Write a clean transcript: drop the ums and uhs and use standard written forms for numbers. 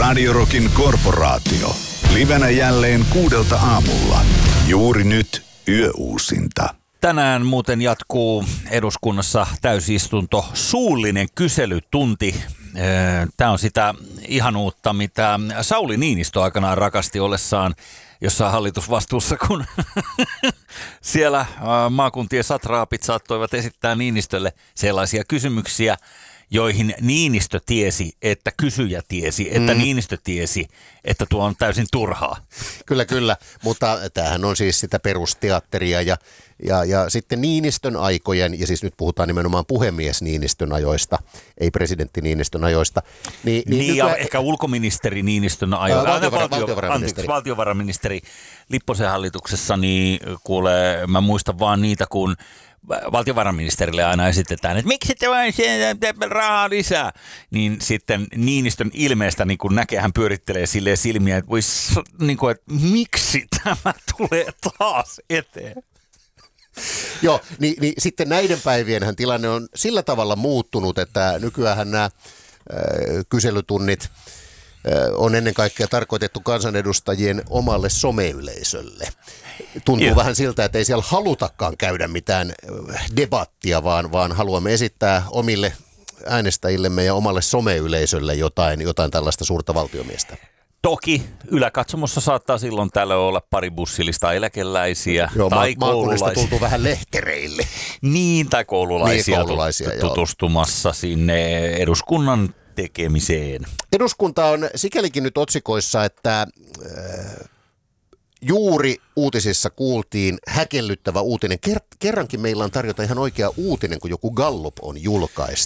Radio Rockin korporaatio. Livenä jälleen 6 aamulla. Juuri nyt yöuusinta. Tänään muuten jatkuu eduskunnassa täysistunto suullinen kyselytunti. Tämä on sitä ihanuutta, mitä Sauli Niinistö aikanaan rakasti ollessaan jossain hallitusvastuussa, kun siellä maakuntien satraapit saattoivat esittää Niinistölle sellaisia kysymyksiä, joihin Niinistö tiesi, että kysyjä tiesi, että Niinistö tiesi, että tuo on täysin turhaa. Kyllä, mutta tämähän on siis sitä perusteatteria ja sitten Niinistön aikojen, ja siis nyt puhutaan nimenomaan puhemies Niinistön ajoista, ei presidentti Niinistön ajoista. Niin ja ehkä ulkoministeri Niinistön ajoista. Valtiovarainministeri. Lipposen hallituksessa, niin kuulee, mä muistan vaan niitä, kun valtiovarainministerille aina esitetään, että miksi te vain rahaa lisää, niin sitten Niinistön ilmeestä niin kun näkee, hän pyörittelee silleen silmiä, että, niin kuin, että miksi tämä tulee taas eteen? Joo, niin sitten näiden päivienhän tilanne on sillä tavalla muuttunut, että nykyään nämä kyselytunnit on ennen kaikkea tarkoitettu kansanedustajien omalle someyleisölle. Tuntuu vähän siltä, että ei siellä halutakaan käydä mitään debattia, vaan haluamme esittää omille äänestäjillemme ja omalle someyleisölle jotain tällaista suurta valtiomiestä. Toki yläkatsomossa saattaa silloin tällöin olla pari bussillista eläkeläisiä tai koululaisia. Tultu vähän lehtereille. Niin, tai koululaisia tutustumassa sinne eduskunnan tekemiseen. Eduskunta on sikälikin nyt otsikoissa, että juuri uutisissa kuultiin häkellyttävä uutinen. Kerrankin meillä on tarjota ihan oikea uutinen, kun joku Gallup on julkaistu.